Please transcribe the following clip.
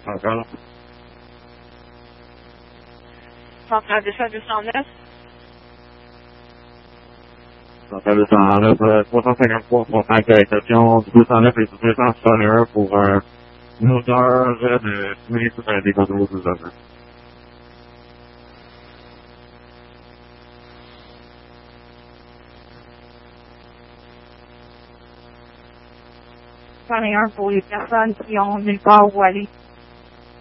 Centrale. Centrale d'achat 209. Centrale 209, 353 pour interrogation 209 et 261 pour une hauteur de fumée sur des contrôles de zone. J'en ai un pour les personnes qui ont nulle part où aller.